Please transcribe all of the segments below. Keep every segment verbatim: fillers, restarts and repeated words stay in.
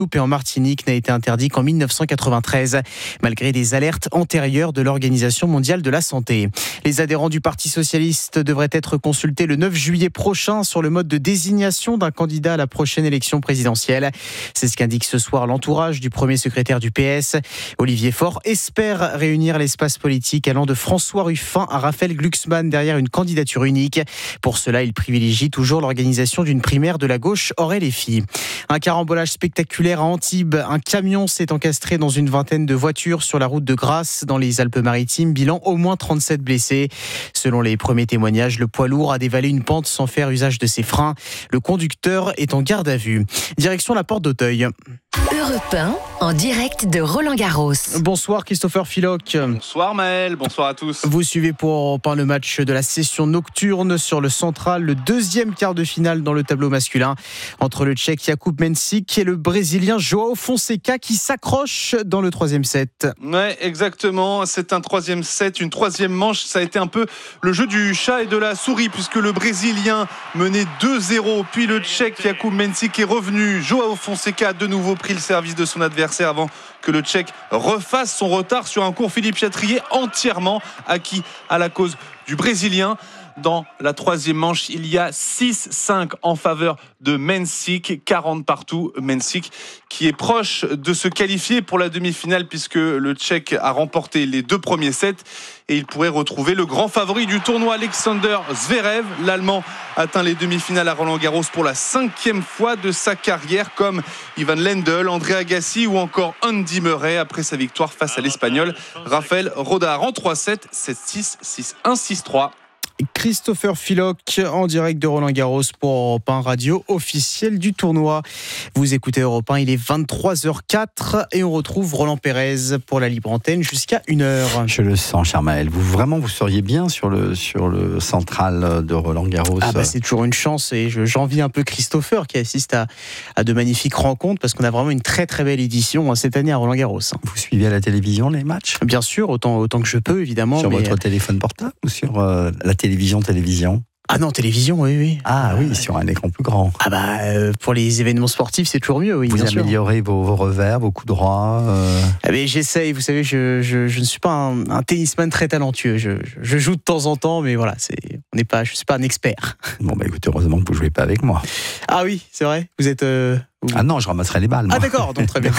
Guadeloupe et en Martinique n'a été interdit qu'en dix-neuf cent quatre-vingt-treize, malgré des alertes antérieures de l'Organisation mondiale de la santé. Les adhérents du Parti socialiste devraient être consultés le neuf juillet prochain sur le mode de désignation d'un candidat à la prochaine élection présidentielle. C'est ce qu'indique ce soir l'entourage du premier secrétaire du P S. Olivier Faure espère réunir l'espace politique allant de François Ruffin à Raphaël Glucksmann derrière une candidature unique. Pour cela, il privilégie toujours l'organisation d'une primaire de la gauche Aurel-Effi. Un carambolage spectaculaire à Antibes. Un camion s'est encastré dans une vingtaine de voitures sur la route de Grasse dans les Alpes-Maritimes. Bilan au moins trente-sept blessés. Selon les premiers témoignages, le poids lourd a dévalé une pente sans faire usage de ses freins. Le conducteur est en garde à vue. Direction la porte d'Auteuil. Europe un, en direct de Roland-Garros. Bonsoir Christopher Philoc. Bonsoir Maël, bonsoir à tous. Vous suivez pour Europe un le match de la session nocturne sur le central, le deuxième quart de finale dans le tableau masculin entre le Tchèque Jakub Mensik et le Brésilien João Fonseca qui s'accroche dans le troisième set. Ouais, exactement. C'est un troisième set, une troisième manche. Ça a été un peu le jeu du chat et de la souris puisque le Brésilien menait deux zéro, puis le Tchèque Jakub Mensik est revenu. João Fonseca a de nouveau pris le service de son adversaire avant que le Tchèque refasse son retard sur un court Philippe Chatrier entièrement acquis à la cause du Brésilien. Dans la troisième manche, il y a six cinq en faveur de Mensik, quarante partout. Mensik qui est proche de se qualifier pour la demi-finale puisque le Tchèque a remporté les deux premiers sets et il pourrait retrouver le grand favori du tournoi, Alexander Zverev. L'Allemand atteint les demi-finales à Roland-Garros pour la cinquième fois de sa carrière, comme Ivan Lendl, André Agassi ou encore Andy Murray après sa victoire face à l'Espagnol Rafael Rodar en trois sept, sept six, six un, six trois. Christopher Philoc en direct de Roland-Garros pour Europe un, radio officielle du tournoi. Vous écoutez Europe un, il est vingt-trois heures quatre et on retrouve Roland Pérez pour la libre antenne jusqu'à une heure. Je le sens, cher Maël. Vous, vraiment, vous seriez bien sur le, sur le central de Roland-Garros. Ah bah, c'est toujours une chance et je, j'envie un peu Christopher qui assiste à, à de magnifiques rencontres parce qu'on a vraiment une très très belle édition cette année à Roland-Garros. Vous suivez à la télévision les matchs ? Bien sûr, autant, autant que je peux évidemment. Sur mais... votre téléphone portable ou sur euh, la télévision télévision ? Ah non, télévision, oui, oui. Ah oui, sur un écran plus grand. Ah bah, euh, pour les événements sportifs, c'est toujours mieux, oui. Vous bien améliorez vos, vos revers, vos coups droits euh... ah mais j'essaye, vous savez, je, je, je ne suis pas un, un tennisman très talentueux. Je, je, je joue de temps en temps, mais voilà, c'est, on n'est pas, je ne suis pas un expert. Bon, bah écoutez, heureusement que vous ne jouez pas avec moi. Ah oui, c'est vrai. Vous êtes... Euh, vous... Ah non, je ramasserai les balles, moi. Ah d'accord, donc très bien.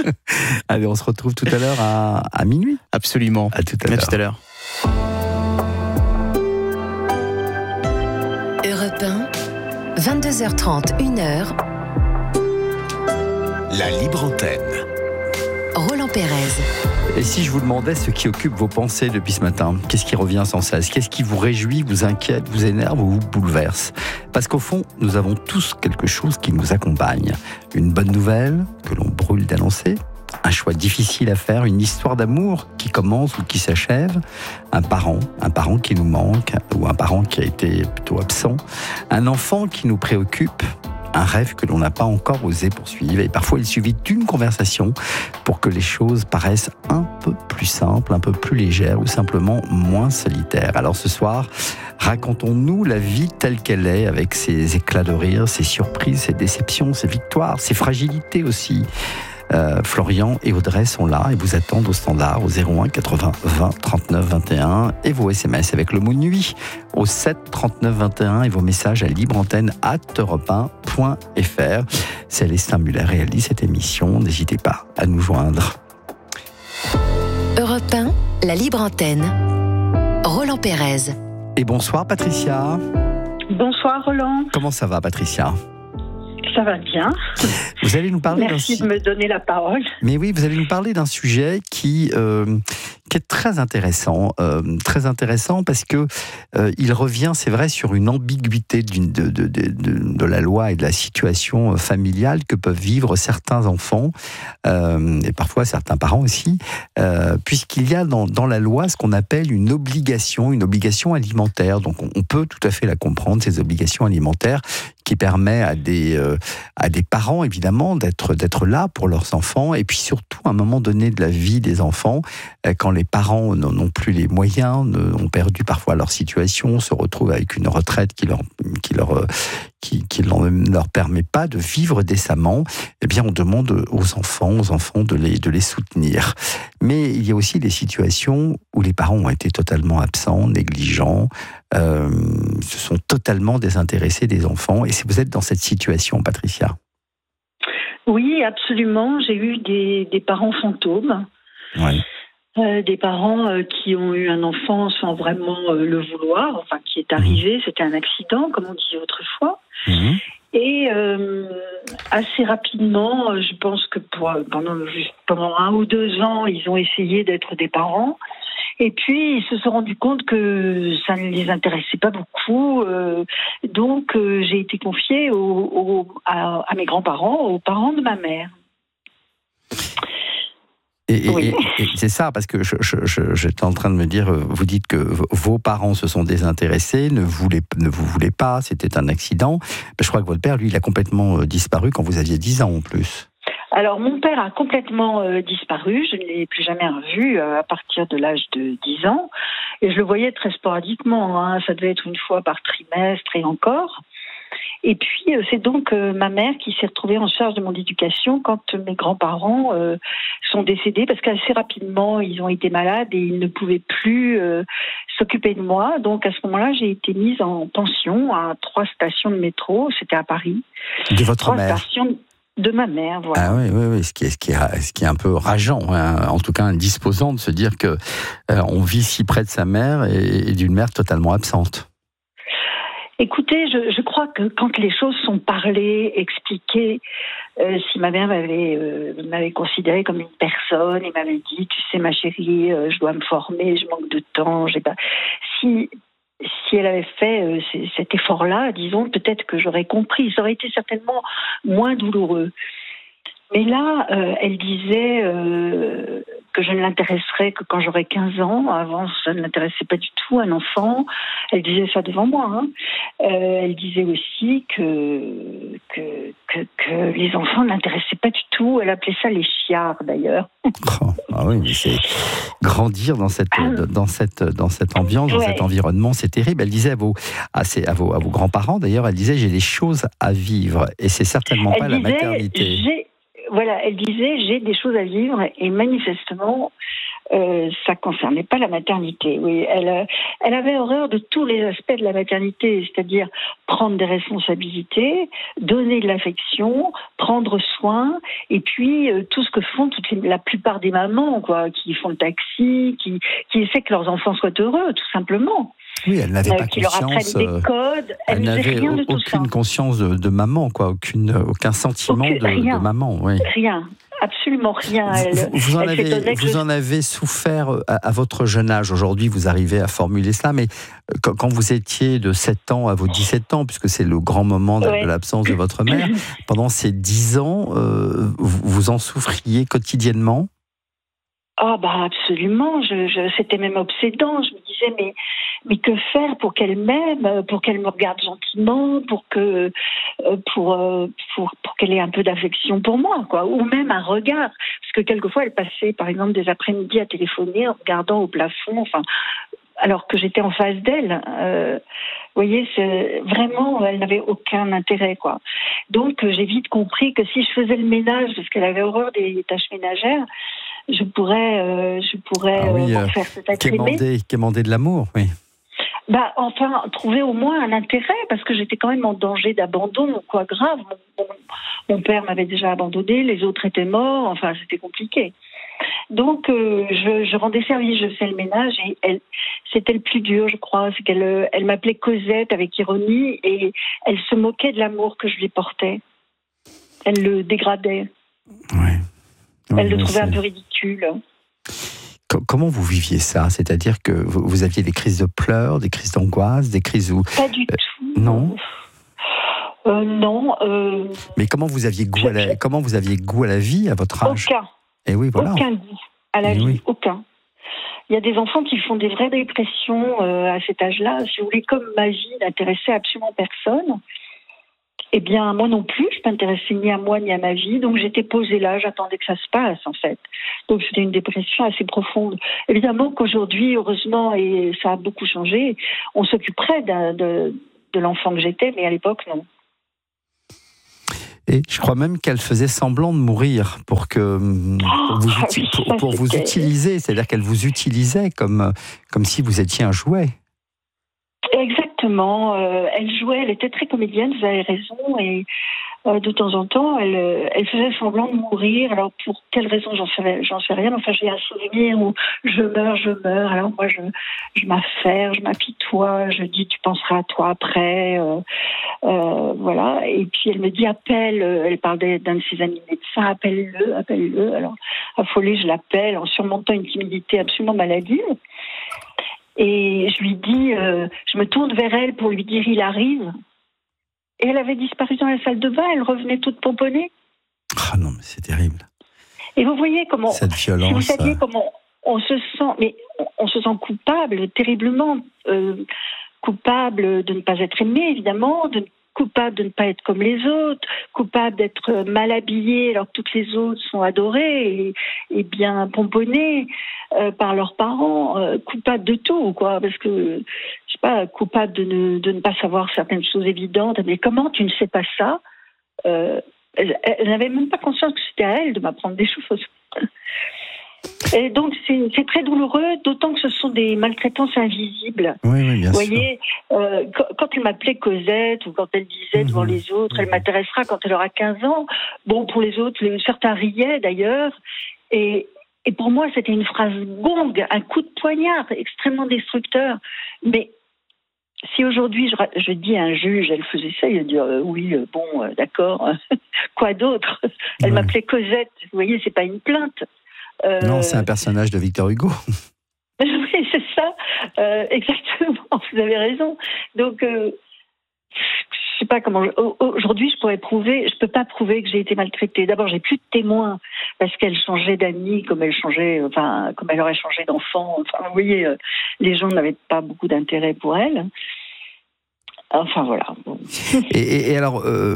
Allez, on se retrouve tout à l'heure à, à minuit. Absolument. À tout à l'heure. À tout à l'heure. Europe un, vingt-deux heures trente, une heure. La libre antenne. Roland Pérez. Et si je vous demandais ce qui occupe vos pensées depuis ce matin, qu'est-ce qui revient sans cesse ? Qu'est-ce qui vous réjouit, vous inquiète, vous énerve ou vous bouleverse ? Parce qu'au fond, nous avons tous quelque chose qui nous accompagne. Une bonne nouvelle que l'on brûle d'annoncer, un choix difficile à faire, une histoire d'amour qui commence ou qui s'achève, un parent, un parent qui nous manque ou un parent qui a été plutôt absent, un enfant qui nous préoccupe, un rêve que l'on n'a pas encore osé poursuivre. Et parfois, il suffit d'une conversation pour que les choses paraissent un peu plus simples, un peu plus légères ou simplement moins solitaires. Alors ce soir, racontons-nous la vie telle qu'elle est, avec ses éclats de rire, ses surprises, ses déceptions, ses victoires, ses fragilités aussi. Euh, Florian et Audrey sont là et vous attendent au standard au zéro un quatre-vingts vingt trente-neuf vingt et un et vos S M S avec le mot nuit au sept trente-neuf vingt et un et vos messages à libreantenne arobase europe un point f r. Célestin Muller réalise cette émission. N'hésitez pas à nous joindre. Europe un, la libre antenne. Roland Pérez. Et bonsoir Patricia. Bonsoir Roland. Comment ça va Patricia ? Ça va bien. Vous allez nous parler Merci d'un... de me donner la parole. Mais oui, vous allez nous parler d'un sujet qui, euh, qui est très intéressant, euh, très intéressant parce que euh, il revient, c'est vrai, sur une ambiguïté d'une, de, de, de, de, de la loi et de la situation familiale que peuvent vivre certains enfants euh, et parfois certains parents aussi, euh, puisqu'il y a dans, dans la loi ce qu'on appelle une obligation, une obligation alimentaire. Donc on, on peut tout à fait la comprendre, ces obligations alimentaires qui permet à des, euh, à des parents, évidemment, d'être, d'être là pour leurs enfants, et puis surtout, à un moment donné de la vie des enfants, euh, quand les parents n'ont plus les moyens, ont perdu parfois leur situation, se retrouvent avec une retraite qui leur, qui leur, qui, qui ne leur permet pas de vivre décemment, eh bien, on demande aux enfants, aux enfants de les, de les soutenir. Mais il y a aussi des situations où les parents ont été totalement absents, négligents, euh, se sont totalement désintéressés des enfants. Et si vous êtes dans cette situation, Patricia? Oui, absolument. J'ai eu des, des parents fantômes. Oui. Euh, des parents euh, qui ont eu un enfant sans vraiment euh, le vouloir, enfin qui est arrivé, mmh. c'était un accident, comme on disait autrefois. Mmh. Et euh, assez rapidement, je pense que pour, pendant, pendant un ou deux ans, ils ont essayé d'être des parents. Et puis, ils se sont rendus compte que ça ne les intéressait pas beaucoup. Euh, donc, euh, j'ai été confiée au, au, à, à mes grands-parents, aux parents de ma mère. Et, et, oui. et, et c'est ça, parce que je, je, je, j'étais en train de me dire, vous dites que vos parents se sont désintéressés, ne, voulaient, ne vous voulaient pas, c'était un accident. Je crois que votre père, lui, il a complètement disparu quand vous aviez dix ans en plus. Alors, mon père a complètement euh, disparu. Je ne l'ai plus jamais revu euh, à partir de l'âge de dix ans. Et je le voyais très sporadiquement. Hein. Ça devait être une fois par trimestre et encore. Et puis, euh, c'est donc euh, ma mère qui s'est retrouvée en charge de mon éducation quand euh, mes grands-parents euh, sont décédés, parce qu'assez rapidement, ils ont été malades et ils ne pouvaient plus euh, s'occuper de moi. Donc, à ce moment-là, j'ai été mise en pension à trois stations de métro. C'était à Paris. De votre trois mère stations de ma mère, voilà. Ah oui, oui, oui. Ce qui est, ce qui est, ce qui est un peu rageant, hein. En tout cas indisposant de se dire que euh, on vit si près de sa mère et, et d'une mère totalement absente. Écoutez, je, je crois que quand les choses sont parlées, expliquées, euh, si ma mère m'avait, euh, m'avait considérée comme une personne et m'avait dit, tu sais ma chérie, euh, je dois me former, je manque de temps, j'ai pas. Si si elle avait fait euh, cet effort-là, disons, peut-être que j'aurais compris. Ça aurait été certainement moins douloureux. Mais là, euh, elle disait euh, que je ne l'intéresserais que quand j'aurais quinze ans. Avant, ça ne l'intéressait pas du tout, un enfant. Elle disait ça devant moi. Hein. Euh, elle disait aussi que, que, que, que les enfants ne l'intéressaient pas du tout. Elle appelait ça les chiards, d'ailleurs. Oh, ah oui, mais c'est grandir dans cette, dans cette, dans cette ambiance, dans ouais. cet environnement, c'est terrible. Elle disait à vos, à, ses, à vos, à vos grands-parents, d'ailleurs, elle disait, j'ai des choses à vivre. Et c'est certainement elle pas disait, la maternité. J'ai... Voilà, elle disait, j'ai des choses à vivre, et manifestement, euh, ça concernait pas la maternité. Oui, elle, elle avait horreur de tous les aspects de la maternité, c'est-à-dire prendre des responsabilités, donner de l'affection, prendre soin, et puis euh, tout ce que font toutes les, la plupart des mamans, quoi, qui font le taxi, qui, qui essaient que leurs enfants soient heureux, tout simplement. Oui, elle n'avait pas qui conscience. Leur apprennent des codes. Elle, elle n'avait rien de tout ça. Aucune conscience de, de maman, quoi, aucune, aucun sentiment aucune, de, de maman. Oui. Rien, absolument rien. Elle, vous, vous, en, elle avez, vous je... en avez souffert à, à votre jeune âge. Aujourd'hui, vous arrivez à formuler cela, mais quand, quand vous étiez de sept ans à vos dix-sept ans, puisque c'est le grand moment de, ouais. de l'absence de votre mère, pendant ces dix ans, euh, vous, vous en souffriez quotidiennement? Ah bah absolument, je, je, c'était même obsédant. Je me disais mais mais que faire pour qu'elle m'aime, pour qu'elle me regarde gentiment, pour que pour pour, pour qu'elle ait un peu d'affection pour moi, quoi, ou même un regard, parce que quelquefois elle passait par exemple des après-midi à téléphoner en regardant au plafond, enfin alors que j'étais en face d'elle. Euh, vous voyez, c'est, vraiment, elle n'avait aucun intérêt, quoi. Donc j'ai vite compris que si je faisais le ménage, parce qu'elle avait horreur des tâches ménagères, je pourrais, euh, je pourrais ah oui, euh, faire cet être aimé. Quémander de l'amour, oui. Bah, enfin, trouver au moins un intérêt, parce que j'étais quand même en danger d'abandon, quoi, grave. Mon, mon, mon père m'avait déjà abandonné, les autres étaient morts, enfin, c'était compliqué. Donc, euh, je, je rendais service, je faisais le ménage, et elle, c'était le plus dur, je crois, c'est qu'elle elle m'appelait Cosette avec ironie, et elle se moquait de l'amour que je lui portais. Elle le dégradait. Ouais. Elle oui, le trouvait c'est... un peu ridicule. Comment vous viviez ça? C'est-à-dire que vous aviez des crises de pleurs, des crises d'angoisse, des crises où... Pas du tout. Euh, non euh, Non. Euh... Mais comment vous aviez goût à la... comment vous aviez goût à la vie à votre âge? Aucun. Et oui, voilà. Aucun goût à la Et vie, oui. aucun. Il y a des enfants qui font des vraies dépressions euh, à cet âge-là. Si vous voulez, comme ma vie n'intéressait absolument personne. Eh bien, moi non plus, je m'intéressais ni à moi ni à ma vie, donc j'étais posée là, j'attendais que ça se passe, en fait. Donc c'était une dépression assez profonde. Évidemment qu'aujourd'hui, heureusement, et ça a beaucoup changé, on s'occuperait de, de, de l'enfant que j'étais, mais à l'époque, non. Et je crois même qu'elle faisait semblant de mourir pour que pour vous, Ah oui, pour, ça, pour vous c'était- utiliser, c'est-à-dire qu'elle vous utilisait comme comme si vous étiez un jouet. Exactement. Euh, elle jouait, elle était très comédienne, vous avez raison, et euh, de temps en temps, elle, euh, elle faisait semblant de mourir. Alors pour quelle raison, j'en sais, j'en sais rien. Enfin, j'ai un souvenir où je meurs, je meurs. Alors moi, je, je m'affaire, je m'apitoie, je dis tu penseras à toi après. Euh, euh, voilà. Et puis elle me dit appelle. Elle parlait d'un de ses amis médecins, appelle-le, appelle-le. Alors affolée, je l'appelle en surmontant une timidité absolument maladive. Et je lui dis, euh, je me tourne vers elle pour lui dire il arrive. Et elle avait disparu dans la salle de bain, elle revenait toute pomponnée. Ah non, mais c'est terrible. Et vous voyez comment, Cette si vous violence. saviez comment on se sent, mais on, on se sent coupable, terriblement euh, coupable de ne pas être aimé, évidemment, de, coupable de ne pas être comme les autres, coupable d'être mal habillé alors que toutes les autres sont adorées et, et bien pomponnées euh, par leurs parents, euh, coupable de tout, quoi, parce que, je sais pas, coupable de ne, de ne pas savoir certaines choses évidentes. Mais comment tu ne sais pas ça? euh, Elle, elle n'avait même pas conscience que c'était à elle de m'apprendre des choses. Et donc c'est, c'est très douloureux, d'autant que ce sont des maltraitances invisibles. Oui, oui, bien Vous sûr. voyez, euh, quand, quand elle m'appelait Cosette ou quand elle disait devant Mhm. les autres, elle Mhm. m'intéressera quand elle aura quinze ans. Bon, pour les autres, les- certains riaient d'ailleurs. Et, et pour moi, c'était une phrase gong, un coup de poignard extrêmement destructeur. Mais si aujourd'hui je, ra- je dis à un juge, elle faisait ça, il va dire euh, oui, euh, bon, euh, d'accord, quoi d'autre? Elle Ouais. m'appelait Cosette. Vous voyez, c'est pas une plainte. Euh, Non, c'est un personnage de Victor Hugo. Oui, c'est ça, euh, exactement, vous avez raison. Donc, euh, je sais pas comment. Aujourd'hui, je pourrais prouver, je peux pas prouver que j'ai été maltraitée. D'abord, j'ai plus de témoins parce qu'elle changeait d'amis, comme elle changeait, enfin, comme elle aurait changé d'enfant. Enfin, vous voyez, euh, les gens n'avaient pas beaucoup d'intérêt pour elle. Enfin voilà. Bon. Et, et- et alors, euh,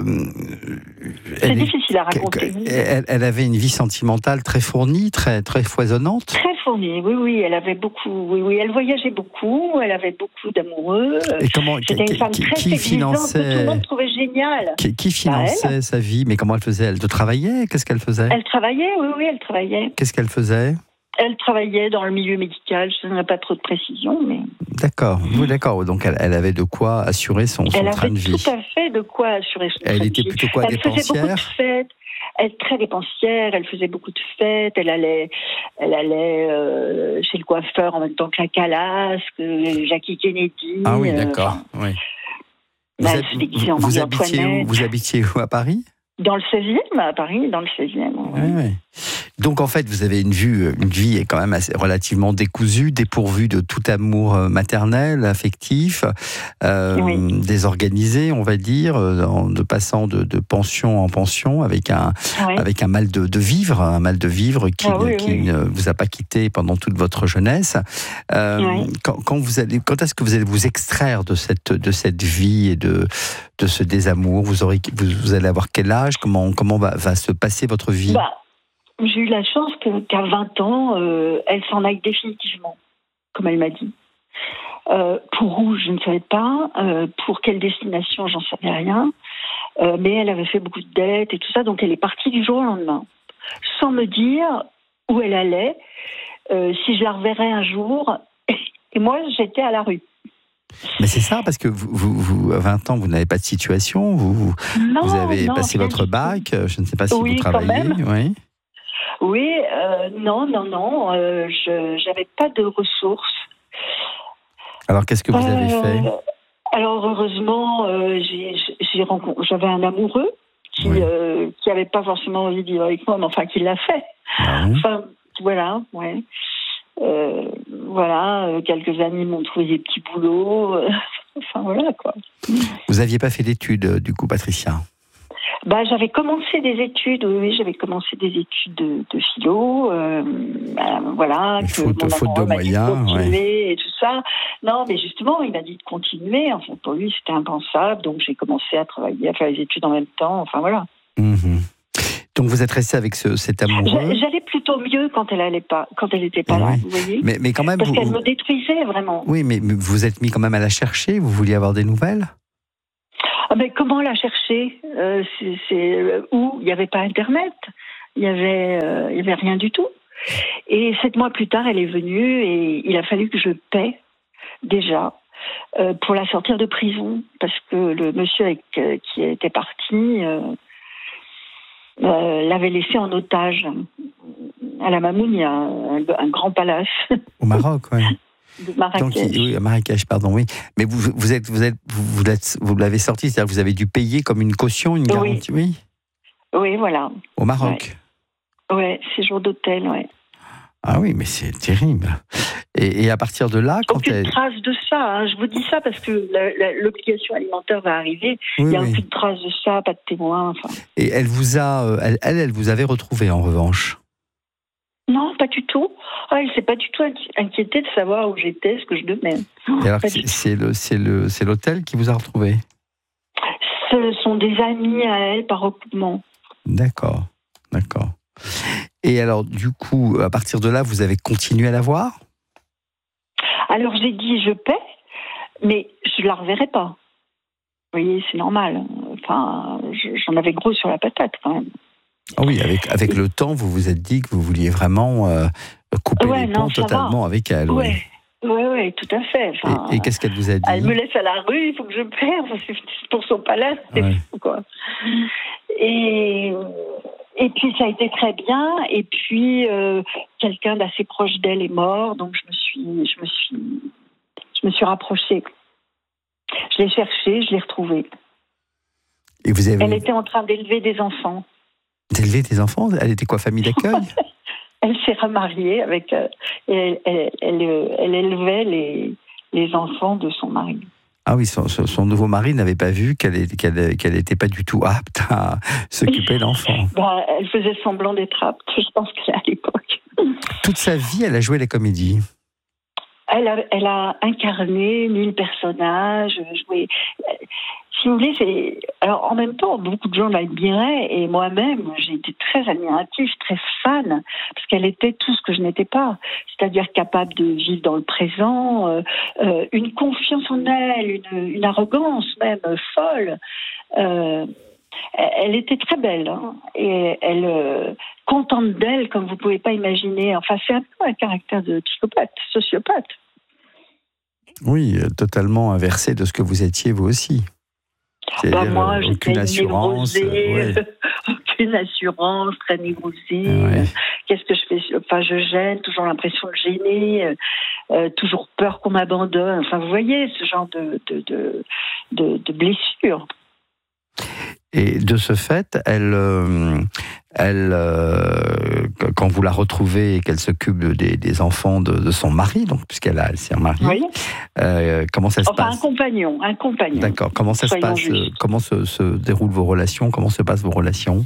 C'est elle, est- difficile à raconter. elle, elle avait une vie sentimentale très fournie, très, très foisonnante. Très fournie, oui, oui. Elle avait beaucoup, oui, oui. Elle voyageait beaucoup. Elle avait beaucoup d'amoureux. Et comment C'était qui, une femme qui- très qui séduisante que tout le finançait, monde trouvait géniale. qui, qui finançait sa vie? Mais comment elle faisait? Elle travaillait? Qu'est-ce qu'elle faisait? Elle travaillait, oui, oui, elle travaillait. Qu'est-ce qu'elle faisait? Elle travaillait dans le milieu médical. Je ne donnerai pas trop de précision, mais D'accord, oui, d'accord. Donc elle, elle avait de quoi assurer son, son elle train avait de vie. tout à fait de quoi assurer son Elle train de était vie. plutôt quoi, Elle faisait beaucoup de dépensière? fêtes. Elle était très dépensière. Elle faisait beaucoup de fêtes. Elle allait, elle allait euh, chez le coiffeur en même temps que la Calas, que Jackie Kennedy. Ah oui, euh, d'accord. enfin, Oui. bah, Vous, elle hab- se déguisait en vous, vous Marie-Antoinette. habitiez où? Vous habitiez où, à Paris? Dans le seizième, à Paris, dans le seizième. Oui, oui. Donc en fait, vous avez une vue, une vie quand même assez, relativement décousue, dépourvue de tout amour maternel, affectif, euh, Oui. désorganisée, on va dire, en de passant de, de pension en pension, avec un, Ouais. avec un mal de, de vivre, un mal de vivre qui, Ah oui, qui oui. ne vous a pas quitté pendant toute votre jeunesse. Euh, Oui. quand, quand vous allez, quand est-ce que vous allez vous extraire de cette, de cette vie et de, de ce désamour? Vous aurez, vous, vous allez avoir quel âge? Comment, comment va, va se passer votre vie? Bah, j'ai eu la chance que, qu'à vingt ans, euh, elle s'en aille définitivement, comme elle m'a dit. Euh, pour où, je ne savais pas. Euh, pour quelle destination, j'en savais rien. Euh, mais elle avait fait beaucoup de dettes et tout ça, donc elle est partie du jour au lendemain, sans me dire où elle allait, euh, si je la reverrais un jour. Et moi, j'étais à la rue. Mais c'est ça, parce que vous, vous, vous, à vingt ans, vous n'avez pas de situation, vous, vous, Non, vous avez non, passé rien votre du tout. bac, je ne sais pas si Oui, vous quand travaillez. même. Oui. Oui, euh, non, non, non, euh, je n'avais pas de ressources. Alors qu'est-ce que vous avez Euh, fait? Alors heureusement, euh, j'ai, j'ai rencontré, j'avais un amoureux qui Oui. euh, qui avait pas forcément envie de vivre avec moi, mais enfin qui l'a fait. Ah oui. Enfin voilà, ouais. Euh, voilà, euh, quelques amis m'ont trouvé des petits boulots. euh, enfin voilà quoi. Vous n'aviez pas fait d'études, euh, du coup, Patricia? Bah, j'avais commencé des études, oui, oui j'avais commencé des études de, de philo, euh, bah, voilà, Mais que faute, mon faute de amoureux m'a dit moyens, de continuer ouais. et tout ça. Non, mais justement, il m'a dit de continuer. Enfin, pour lui, c'était impensable, donc j'ai commencé à travailler, à faire les études en même temps. Enfin, voilà. Mhm. Donc vous êtes resté avec ce, cet amoureux. J'allais plutôt mieux quand elle allait pas, quand elle n'était pas Oui. là, vous voyez. Mais, mais quand même, Parce vous, qu'elle vous- me détruisait vraiment. oui, mais vous vous êtes mis quand même à la chercher. Vous vouliez avoir des nouvelles. Ah ben, comment la chercher euh, c'est, c'est, euh, Où il n'y avait pas Internet, il n'y avait, euh, il y avait rien du tout. Et sept mois plus tard, elle est venue et il a fallu que je paie déjà euh, pour la sortir de prison parce que le monsieur avec, euh, qui était parti euh, euh, l'avait laissé en otage. À la Mamoun, il y a un, un grand palace Au Maroc, oui. de Marrakech. Donc, il- oui, à Marrakech, pardon, oui. Mais vous, vous êtes, vous êtes, vous, vous l'êtes- vous l'avez sorti, c'est-à-dire que vous avez dû payer comme une caution, une Oui. garantie, oui, Oui, voilà. au Maroc. Ouais, séjour d'hôtel, ouais. Ah oui, mais c'est terrible. Et, et à partir de là, quand Aucune elle, trace de ça. Hein. Je vous dis ça parce que la- la- l'obligation alimentaire va arriver. Il oui, n'y a oui. aucune trace de ça, pas de témoin. Enfin. Et elle vous a, euh, elle, elle, elle vous avait retrouvé en revanche. Non, pas du tout. Ah, elle s'est pas du tout inqui- inquiétée de savoir où j'étais, ce que je devais. Et alors, Pas c'est du tout. c'est le, c'est le, c'est l'hôtel qui vous a retrouvé. Ce sont des amis à elle par recoupement. D'accord, d'accord. Et alors, du coup, à partir de là, vous avez continué à la voir. Alors j'ai dit je paie, mais je la reverrai pas. Vous voyez, c'est normal. Enfin, je- j'en avais gros sur la patate quand même. Ah oui, avec, avec le temps, vous vous êtes dit que vous vouliez vraiment euh, couper Ouais, les non, ponts ça totalement va. avec elle. oui. Ouais, ouais, ouais, tout à fait. Enfin, Et, et qu'est-ce qu'elle vous a dit? elle me laisse à la rue, il faut que je paie. Enfin, c'est pour son palace, c'est Ouais. fou, quoi. Et, et puis ça a été très bien. Et puis euh, quelqu'un d'assez proche d'elle est mort, donc je me suis, je me suis, je me suis rapprochée. Je l'ai cherchée, je l'ai retrouvée. Et vous avez Elle était en train d'élever des enfants. élevé des enfants? Elle était quoi, famille d'accueil? Elle s'est remariée avec, euh, et elle, elle, elle, euh, elle élevait les, les enfants de son mari. Ah oui, son, son- son nouveau mari n'avait pas vu qu'elle n'était qu'elle, qu'elle était pas du tout apte à s'occuper d'enfants. Bah, elle faisait semblant d'être apte, je pense qu'elle à l'époque. Toute sa vie, elle a joué la comédie. Elle a, elle a incarné mille personnages, joué. Si vous voulez, c'est. Alors, en même temps, beaucoup de gens l'admiraient, et moi-même, j'ai été très admirative, très fan, parce qu'elle était tout ce que je n'étais pas. C'est-à-dire capable de vivre dans le présent, euh, euh, une confiance en elle, une, une arrogance même euh, folle. Euh, elle était très belle, hein, et elle euh, contente d'elle comme vous pouvez pas imaginer. Enfin, c'est un peu un caractère de psychopathe, sociopathe. Oui, euh, totalement inversé de ce que vous étiez vous aussi. Bah, moi, euh, j'étais aucune assurance. névrosée, euh, ouais. aucune assurance, très névrosée. Ouais. Qu'est-ce que je fais? Enfin, je gêne, toujours l'impression de gêner, euh, euh, toujours peur qu'on m'abandonne. Enfin, vous voyez ce genre de de de, de, de blessures. Et de ce fait, elle, euh, elle, euh, quand vous la retrouvez et qu'elle s'occupe des, des enfants de, de son mari, donc puisqu'elle a, elle s'est remariée, Oui. euh, comment ça se Enfin, un passe? compagnon, un compagnon. D'accord. Comment ça se Soyons passe? justes. Comment se, se déroulent vos relations? Comment se passent vos relations?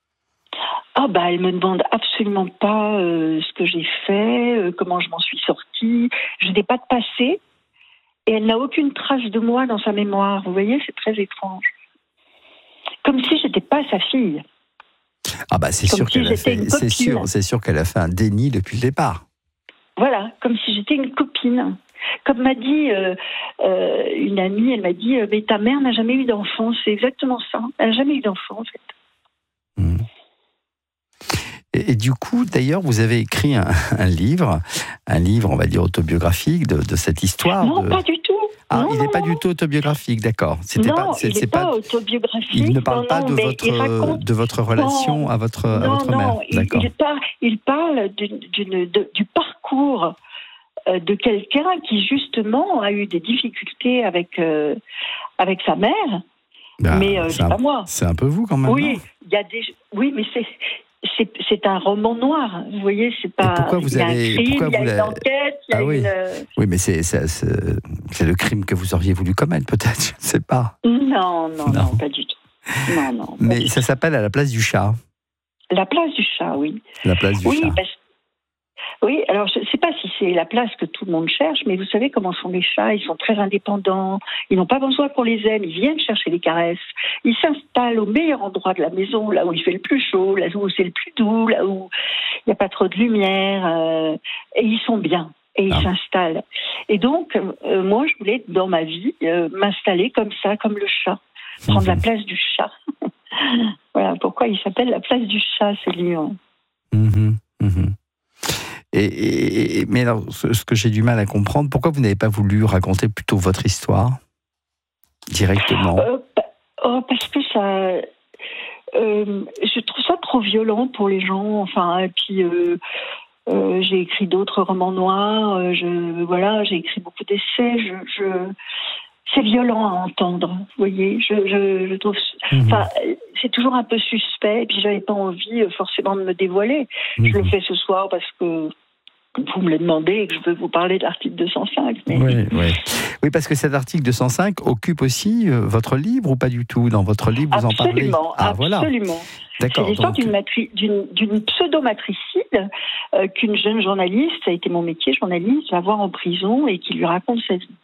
Ah bah, elle me demande absolument pas euh, ce que j'ai fait, euh, comment je m'en suis sortie. Je n'ai pas de passé, et elle n'a aucune trace de moi dans sa mémoire. Vous voyez, c'est très étrange. Comme si j'étais pas sa fille. Ah bah c'est Comme sûr si qu'elle a j'étais fait, une c'est copine. sûr, c'est sûr qu'elle a fait un déni depuis le départ. Voilà, comme si j'étais une copine. Comme m'a dit euh, euh, une amie, elle m'a dit euh, mais ta mère n'a jamais eu d'enfant. C'est exactement ça. Elle n'a jamais eu d'enfant en fait. Mmh. Et, et du coup, d'ailleurs, vous avez écrit un, un livre, un livre, on va dire autobiographique de, de cette histoire. Non, de... pas du tout. Ah, non, il n'est non, pas non. du tout autobiographique, d'accord. C'était Non, pas, c'est, il c'est n'est pas, pas, autobiographique. il ne parle non, pas non, de mais votre, il raconte- de votre relation Non. à votre, à non, votre non, mère. il, D'accord. il parle, il parle d'une, d'une- de- du parcours euh, de quelqu'un qui justement a eu des difficultés avec euh, avec sa mère, Ben, mais euh, c'est, c'est un, pas moi. c'est un peu vous quand même. Oui, non il y a des, oui, mais c'est c'est, c'est un roman noir. Vous voyez, c'est pas. pourquoi vous il y a avez- un crime, pourquoi il y a vous une l'avez- enquête, il y a Ah oui. une. euh, Oui, mais c'est, c'est, c'est, c'est le crime que vous auriez voulu commettre, peut-être. Je ne sais pas. Non, non, non, Non. pas du tout. Non, non. Mais ça s'appelle à la place du chat. La place du chat, oui. La place du oui, chat. Parce... Oui, alors je ne sais pas si c'est la place que tout le monde cherche, mais vous savez comment sont les chats, ils sont très indépendants, ils n'ont pas besoin qu'on les aime, ils viennent chercher les caresses, ils s'installent au meilleur endroit de la maison, là où il fait le plus chaud, là où c'est le plus doux, là où il n'y a pas trop de lumière, euh, et ils sont bien. Et ils ah. s'installent. Et donc, euh, moi, je voulais, dans ma vie, euh, m'installer comme ça, comme le chat. Prendre mmh. la place du chat. Voilà pourquoi il s'appelle la place du chat, c'est Lyon. Mmh. Mmh. Et, et, et, mais alors, ce, ce que j'ai du mal à comprendre, pourquoi vous n'avez pas voulu raconter plutôt votre histoire directement euh, oh, Parce que ça... Euh, je trouve ça trop violent pour les gens. Enfin, et puis... Euh, Euh, j'ai écrit d'autres romans noirs, euh, je, voilà, j'ai écrit beaucoup d'essais. Je, je, c'est violent à entendre, vous voyez. Je, je, je trouve, mmh. enfin, c'est toujours un peu suspect. Et puis j'avais pas envie euh, forcément de me dévoiler. Mmh. Je le fais ce soir parce que vous me le demandez et que je veux vous parler de l'article deux cent cinq. Mais... Oui, oui. oui, parce que cet article deux cent cinq occupe aussi euh, votre livre ou pas du tout? Dans votre livre, vous absolument, en parlez. Ah, voilà. Absolument. D'accord, c'est l'histoire donc... d'une, matri... d'une, d'une pseudo-matricide euh, qu'une jeune journaliste, ça a été mon métier, journaliste, va voir en prison et qui lui raconte sa vie.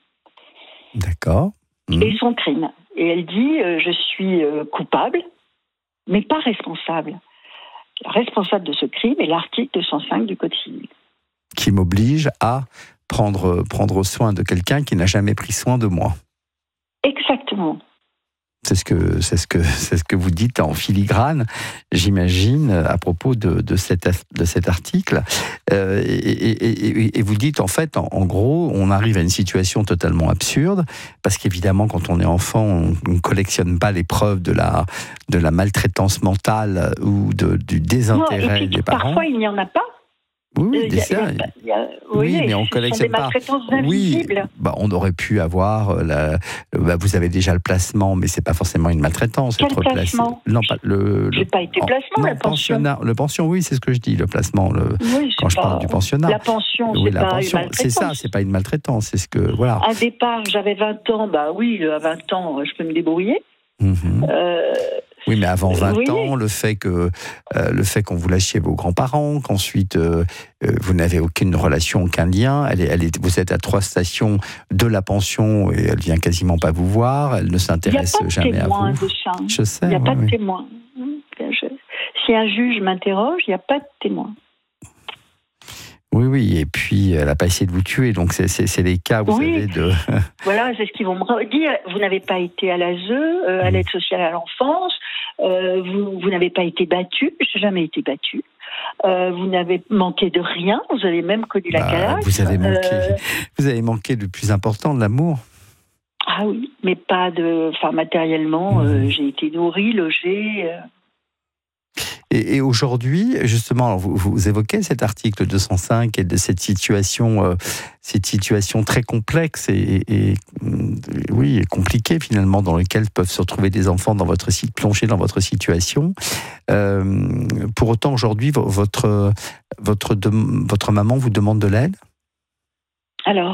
D'accord. Mmh. Et son crime. Et elle dit euh, je suis euh, coupable, mais pas responsable. Responsable de ce crime est l'article deux cent cinq du Code civil. Qui m'oblige à prendre, prendre soin de quelqu'un qui n'a jamais pris soin de moi. Exactement. C'est ce que, c'est ce que, c'est ce que vous dites en filigrane, j'imagine, à propos de, de, cet, de cet article. Euh, et, et, et, et vous dites, en fait, en, en gros, on arrive à une situation totalement absurde, parce qu'évidemment, quand on est enfant, on ne collectionne pas les preuves de la, de la maltraitance mentale ou de, du désintérêt non, et puis, des parents. Parfois, il n'y en a pas. Oui, oui, ça. Y a, oui, oui, mais on collectionne pas. Oui, bah, on aurait pu avoir. La, bah, vous avez déjà le placement, mais c'est pas forcément une maltraitance. Quel être placement placé. Non, pas le. J'ai pas été placement. Non, la pension. Le pension, oui, c'est ce que je dis. Le placement. Le, oui, quand je pas, parle du pensionnat. La pension, oui, c'est la pas pension, une maltraitance. C'est ça, c'est pas une maltraitance. C'est ce que voilà. À départ, j'avais vingt ans. Bah oui, à vingt ans, je peux me débrouiller. Mm-hmm. Euh, Oui, mais avant vingt oui. ans, le fait que euh, le fait qu'on vous lâchiez vos grands-parents, qu'ensuite euh, euh, vous n'avez aucune relation, aucun lien, elle est, elle est, vous êtes à trois stations de la pension et elle vient quasiment pas vous voir, elle ne s'intéresse jamais à vous. De ça. Je sais. Il n'y a oui, pas oui. de témoin. Je... Si un juge m'interroge, il n'y a pas de témoin. Oui, oui, et puis elle n'a pas essayé de vous tuer, donc c'est, c'est, c'est les cas, vous oui. savez, de... Voilà, c'est ce qu'ils vont me dire. Vous n'avez pas été à l'A S E, euh, à l'aide sociale à l'enfance, euh, vous, vous n'avez pas été battu, je n'ai jamais été battu. Euh, vous n'avez manqué de rien, vous avez même connu la bah, calasse. Vous avez manqué, euh... vous avez manqué le plus important, de l'amour. Ah oui, mais pas de... Enfin, matériellement, mmh. euh, j'ai été nourrie, logée... Euh... Et, et aujourd'hui, justement, alors vous, vous évoquez cet article deux cent cinq et de cette situation, euh, cette situation très complexe et, et, et oui, et compliquée finalement, dans laquelle peuvent se retrouver des enfants dans votre site, plongés dans votre situation. Euh, pour autant, aujourd'hui, votre votre de, votre maman vous demande de l'aide ? Alors,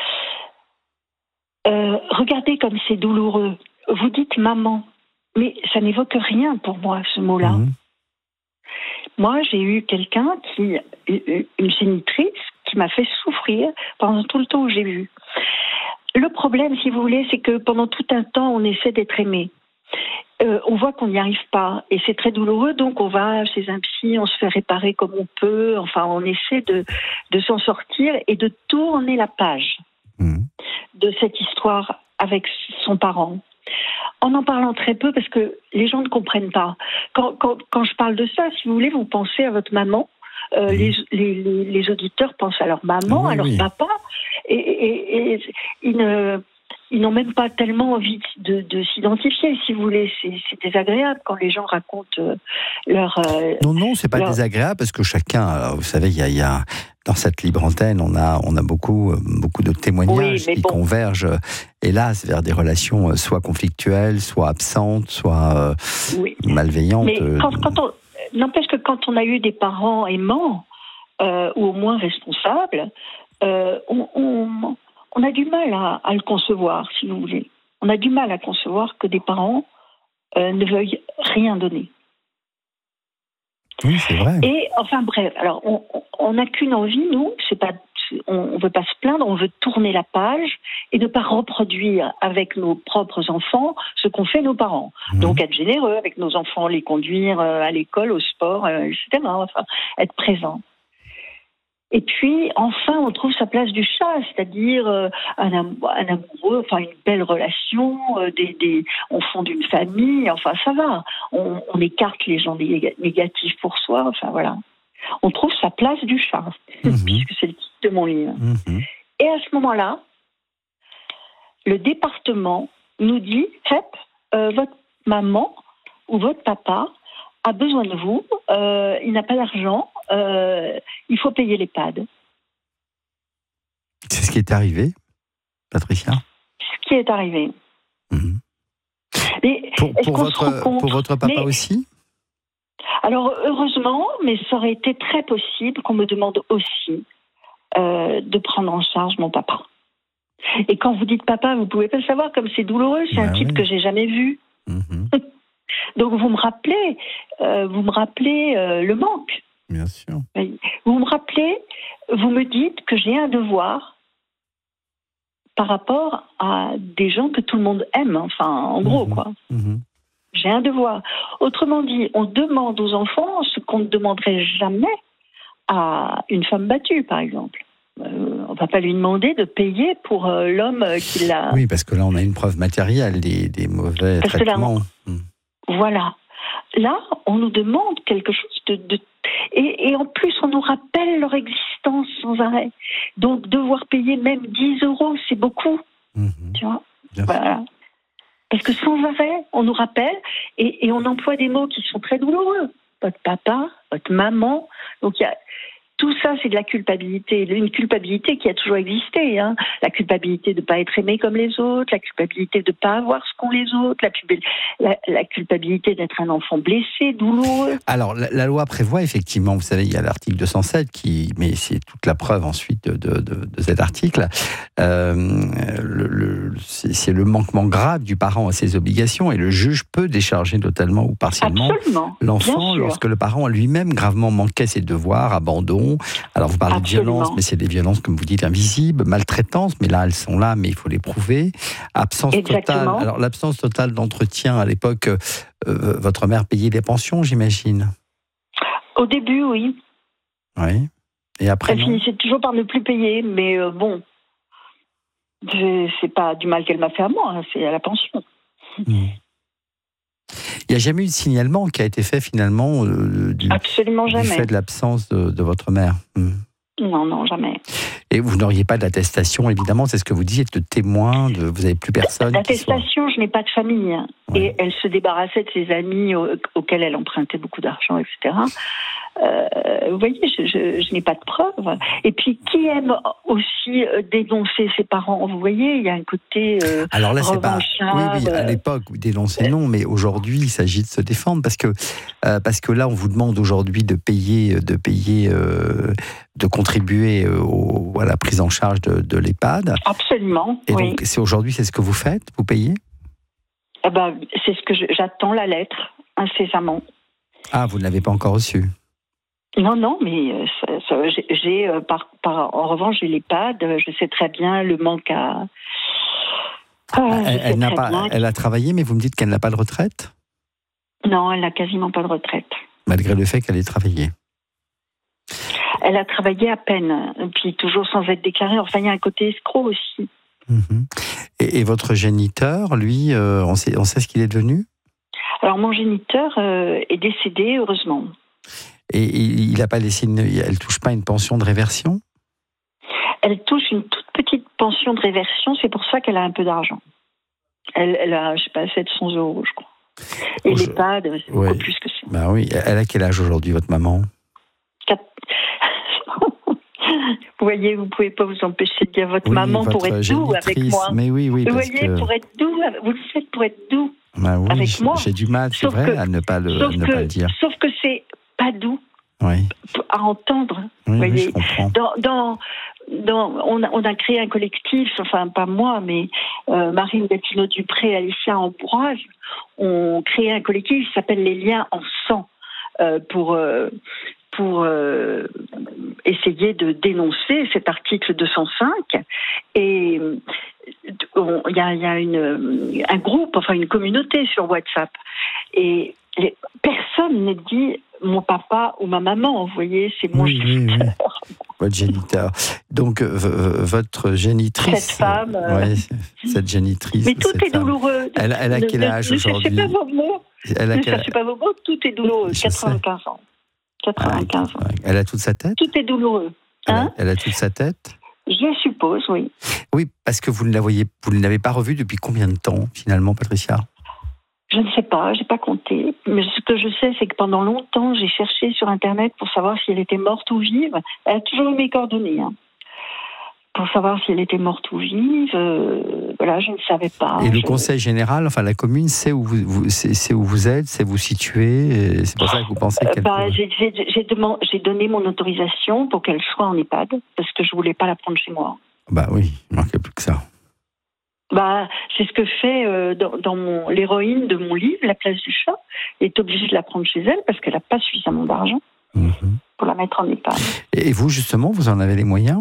euh, regardez comme c'est douloureux. Vous dites maman, mais ça n'évoque rien pour moi, ce mot-là. Mmh. Moi, j'ai eu quelqu'un qui, une génitrice, qui m'a fait souffrir pendant tout le temps où j'ai vu. Le problème, si vous voulez, c'est que pendant tout un temps, on essaie d'être aimé. Euh, on voit qu'on n'y arrive pas et c'est très douloureux, donc on va chez un psy, on se fait réparer comme on peut, enfin on essaie de, de s'en sortir et de tourner la page mmh. de cette histoire avec son parent. En en parlant très peu, parce que les gens ne comprennent pas. Quand, quand, quand je parle de ça, si vous voulez, vous pensez à votre maman, euh, mmh. les, les, les auditeurs pensent à leur maman, oui, à leur oui. papa, et, et, et ils, ne, ils n'ont même pas tellement envie de, de s'identifier, si vous voulez. C'est, c'est désagréable quand les gens racontent leur... Euh, non, non, c'est pas leur... désagréable, parce que chacun, alors, vous savez, il y a... Y a... Dans cette libre antenne, on a, on a beaucoup, beaucoup de témoignages oui, qui bon. convergent, hélas, vers des relations soit conflictuelles, soit absentes, soit oui. malveillantes. Mais quand, quand on, n'empêche que quand on a eu des parents aimants, euh, ou au moins responsables, euh, on, on, on a du mal à, à le concevoir, si vous voulez. On a du mal à concevoir que des parents euh, ne veuille rien donner. Oui, c'est vrai. Et enfin bref, alors on n'a qu'une envie, nous, c'est pas, on ne veut pas se plaindre, on veut tourner la page et ne pas reproduire avec nos propres enfants ce qu'ont fait nos parents. Mmh. Donc être généreux avec nos enfants, les conduire à l'école, au sport, et cetera. Enfin, être présent. Et puis, enfin, on trouve sa place du chat, c'est-à-dire euh, un, am- un amoureux, enfin une belle relation, euh, des, des, on fonde une famille, enfin ça va. On, on écarte les gens nég- négatifs pour soi, enfin voilà. On trouve sa place du chat, mmh. puisque c'est le titre de mon livre. Mmh. Et à ce moment-là, le département nous dit, Hep, euh, votre maman ou votre papa a besoin de vous, euh, il n'a pas d'argent, euh, il faut payer l'EHPAD. C'est ce qui est arrivé, Patricia ? Ce qui est arrivé. Mmh. Mais pour, pour, votre, pour votre papa mais, aussi ? Alors, heureusement, mais ça aurait été très possible qu'on me demande aussi euh, de prendre en charge mon papa. Et quand vous dites papa, vous ne pouvez pas le savoir, comme c'est douloureux, c'est bah un type oui. que j'ai jamais vu. Mmh. Donc vous me rappelez, euh, vous me rappelez euh, le manque. Bien sûr. Vous me rappelez, vous me dites que j'ai un devoir par rapport à des gens que tout le monde aime, enfin en gros mmh. quoi. Mmh. J'ai un devoir. Autrement dit, on demande aux enfants ce qu'on ne demanderait jamais à une femme battue, par exemple. Euh, on ne va pas lui demander de payer pour euh, l'homme qui l'a... Oui, parce que là, on a une preuve matérielle des, des mauvais parce traitements. Là, on... mmh. Voilà. Là, on nous demande quelque chose de... de... Et, et en plus, on nous rappelle leur existence sans arrêt. Donc, devoir payer même dix euros, c'est beaucoup. Mmh. Tu vois ? Voilà. Parce que sans arrêt, on nous rappelle et, et on emploie des mots qui sont très douloureux. Votre papa, votre maman. Donc, il y a... Tout ça, c'est de la culpabilité. Une culpabilité qui a toujours existé. Hein. La culpabilité de ne pas être aimé comme les autres, la culpabilité de ne pas avoir ce qu'ont les autres, la, pub... la, la culpabilité d'être un enfant blessé, douloureux. Alors, la, la loi prévoit effectivement, vous savez, il y a l'article deux cent sept, qui, mais c'est toute la preuve ensuite de, de, de, de cet article. Euh, le, le, c'est, c'est le manquement grave du parent à ses obligations et le juge peut décharger totalement ou partiellement Absolument, l'enfant lorsque le parent a lui-même gravement manqué ses devoirs, abandon. Alors vous parlez Absolument. de violence, mais c'est des violences, comme vous dites, invisibles, maltraitance, mais là elles sont là, mais il faut les prouver. Absence Exactement. totale. Alors l'absence totale d'entretien à l'époque, euh, votre mère payait des pensions, j'imagine. Au début, oui. Oui. Et après Elle finissait toujours par ne plus payer, mais euh, bon, c'est pas du mal qu'elle m'a fait à moi, c'est à la pension. Mmh. Il n'y a jamais eu de signalement qui a été fait finalement euh, du, Absolument jamais. du fait de l'absence de, de votre mère. Mmh. Non, non, jamais. Et vous n'auriez pas d'attestation, évidemment, c'est ce que vous disiez, de témoin, de, vous n'avez plus personne. L'attestation, soit... je n'ai pas de famille. Ouais. Et elle se débarrassait de ses amis auxquels elle empruntait beaucoup d'argent, et cetera. Euh, vous voyez, je, je, je n'ai pas de preuves. Et puis, qui aime aussi dénoncer ses parents ? Vous voyez, il y a un côté euh, Alors là, c'est pas... Oui, oui, à l'époque, vous dénoncez non, mais aujourd'hui, il s'agit de se défendre parce que, euh, parce que là, on vous demande aujourd'hui de payer, de payer, euh, de contribuer au, à la prise en charge de, de l'EHPAD. Absolument. Et oui. donc, c'est aujourd'hui, c'est ce que vous faites ? Vous payez ? Eh ben, c'est ce que je, j'attends la lettre incessamment. Ah, vous ne l'avez pas encore reçue ? Non, non, mais ça, ça, j'ai, j'ai par, par, en revanche, j'ai l'EHPAD, je sais très bien le manque à... Ah, elle, elle, n'a pas, bien. elle a travaillé, mais vous me dites qu'elle n'a pas de retraite ? Non, elle n'a quasiment pas de retraite. Malgré le fait qu'elle ait travaillé ? Elle a travaillé à peine, puis toujours sans être déclarée. Enfin, il y a un côté escroc aussi. Mmh. Et, et votre géniteur, lui, euh, on, sait, on sait ce qu'il est devenu ? Alors, mon géniteur euh, est décédé, heureusement. Et il a pas laissé une, elle touche pas une pension de réversion ? Elle touche une toute petite pension de réversion, c'est pour ça qu'elle a un peu d'argent. Elle, elle a, je sais pas, sept cents euros, je crois. Et oh, l'EHPAD, c'est ouais. beaucoup plus que ça. Bah oui, elle a quel âge aujourd'hui, votre maman ? Quatre... Vous voyez, vous pouvez pas vous empêcher de dire votre oui, maman votre pour être doux avec moi. Mais oui, oui, vous parce voyez, que... pour être doux, vous le faites pour être doux bah oui, avec moi. J'ai du mal, c'est sauf vrai, que, à ne pas le, à ne que, pas le dire. Sauf que c'est pas doux oui. à entendre. Oui, voyez. Oui, je comprends. Dans, dans, dans, on, a, on a créé un collectif, enfin pas moi, mais euh, Marine Bettino-Dupré et Alicia Ambroise ont créé un collectif qui s'appelle Les Liens en sang euh, pour, euh, pour euh, essayer de dénoncer cet article deux cent cinq. Et il y a, y a une, un groupe, enfin une communauté sur WhatsApp. Et les, personne ne dit mon papa ou ma maman, vous voyez, c'est mon oui, géniteur. Oui, oui. Votre géniteur. Donc, v- v- votre génitrice. Cette femme. Euh... Ouais, cette génitrice. Mais tout est femme. douloureux. Elle, elle a quel âge ne, aujourd'hui? Ne cherchez pas vos mots. Elle a ne quel... cherchez pas vos mots, tout est douloureux. Je quatre-vingt-quinze sais. ans. quatre-vingt-quinze ah, ans. Elle a toute sa tête? Tout est douloureux. Hein? elle, a, elle a toute sa tête? Je suppose, oui. Oui, parce que vous ne la voyez, vous ne l'avez pas revue depuis combien de temps, finalement, Patricia? Je ne sais pas, je n'ai pas compté. Mais ce que je sais, c'est que pendant longtemps, j'ai cherché sur Internet pour savoir si elle était morte ou vive. Elle a toujours eu mes coordonnées. Hein. Pour savoir si elle était morte ou vive, euh, voilà, je ne savais pas. Et le je... conseil général, enfin la commune, sait où vous, vous, c'est, c'est où vous êtes, c'est où vous situez, et c'est pour ça que vous pensez qu'elle... Euh, bah, peut... j'ai, j'ai, j'ai, demandé, j'ai donné mon autorisation pour qu'elle soit en EHPAD, parce que je ne voulais pas la prendre chez moi. Bah oui, il ne manquait plus que ça. Bah, c'est ce que fait euh, dans, dans mon, l'héroïne de mon livre, La place du chat, elle est obligée de la prendre chez elle parce qu'elle n'a pas suffisamment d'argent mmh. pour la mettre en EHPAD. Et vous, justement, vous en avez les moyens?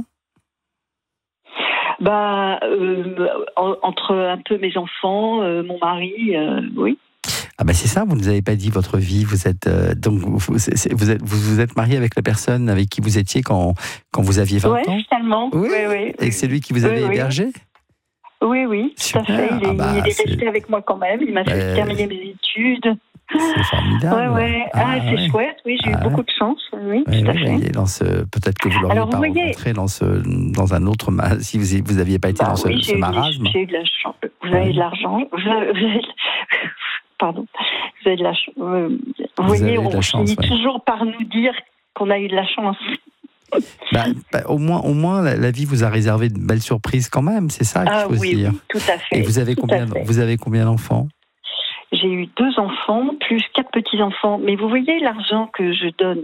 Bah, euh, en, entre un peu mes enfants, euh, mon mari, euh, oui. Ah ben bah c'est ça, vous ne nous avez pas dit votre vie, vous êtes euh, donc vous, c'est, c'est, vous êtes vous, vous êtes marié avec la personne avec qui vous étiez quand quand vous aviez vingt ouais, ans? Finalement. Oui, oui, oui. Et c'est lui qui vous avait oui, hébergé? Oui, oui, tout Super. à fait. Il est, ah bah, il est c'est... resté avec moi quand même. Il m'a fait euh... terminer mes études. C'est formidable. Ouais, ouais. Ah, ah c'est ouais. chouette. Oui, j'ai ah, eu beaucoup de chance. Oui, ouais, tout à ouais, fait. Ouais, dans ce, peut-être que vous l'auriez Alors, pas vous voyez... rencontré dans ce, dans un autre, si vous vous aviez pas été bah, dans ce, oui, ce marasme. J'ai eu de la chance. Vous avez ouais. de l'argent. Vous avez, vous avez... Pardon. Vous avez de la chance. Vous, vous voyez, on chance, finit ouais. toujours par nous dire qu'on a eu de la chance. Bah, bah, au moins, au moins la, la vie vous a réservé de belles surprises quand même, c'est ça qu'il ah, faut oui, se dire. Oui, tout à fait. Et vous avez combien, vous avez combien d'enfants? J'ai eu deux enfants, plus quatre petits-enfants. Mais vous voyez l'argent que je donne,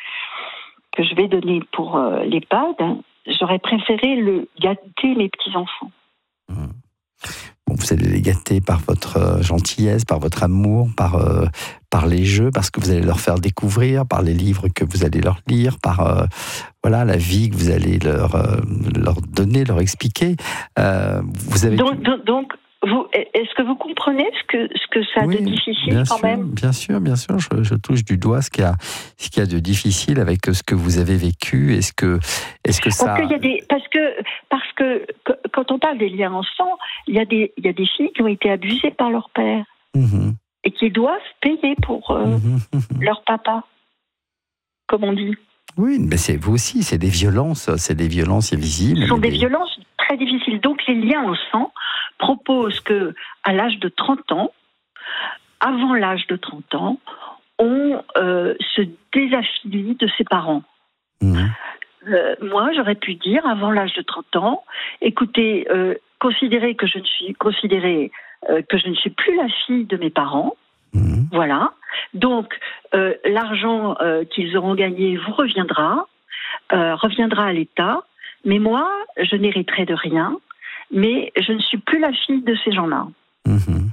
que je vais donner pour euh, l'EHPAD, j'aurais préféré le gâter mes petits-enfants. Mmh. Bon, vous allez les gâter par votre euh, gentillesse, par votre amour, par, euh, par les jeux, parce que vous allez leur faire découvrir, par les livres que vous allez leur lire, par euh, voilà, la vie que vous allez leur, euh, leur donner, leur expliquer. Euh, vous avez donc, donc, donc vous, est-ce que vous comprenez ce que, ce que ça a oui, de difficile bien quand sûr, même? Bien sûr, bien sûr. Je, je touche du doigt ce qu'il y a, ce qu'il y a de difficile avec ce que vous avez vécu. Est-ce que, est-ce que ça... Parce, qu'il y a des, parce, que, parce que quand on parle des liens en sang, il y a des, il y a des filles qui ont été abusées par leur père mmh. et qui doivent payer pour euh, mmh. leur papa, comme on dit. Oui, mais c'est vous aussi, c'est des violences, c'est des violences invisibles. Ce sont des, des violences très difficiles. Donc les liens en sang proposent que, à l'âge de trente ans, avant l'âge de trente ans, on euh, se désaffilie de ses parents. Mmh. Euh, moi, j'aurais pu dire, avant l'âge de trente ans, écoutez, euh, considérez que je ne suis, considérez, euh, que je ne suis plus la fille de mes parents. Mmh. Voilà. Donc, euh, l'argent euh, qu'ils auront gagné vous reviendra, euh, reviendra à l'État, mais moi, je n'hériterai de rien, mais je ne suis plus la fille de ces gens-là. Mmh.